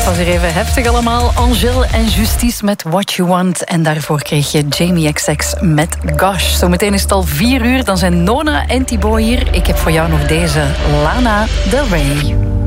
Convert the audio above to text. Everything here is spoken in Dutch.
Het was hier even heftig allemaal. Angèle en Justice met What You Want. En daarvoor kreeg je Jamie XX met Gosh. Zometeen is het al 4 uur. Dan zijn Nona en Thibaut hier. Ik heb voor jou nog deze Lana Del Rey.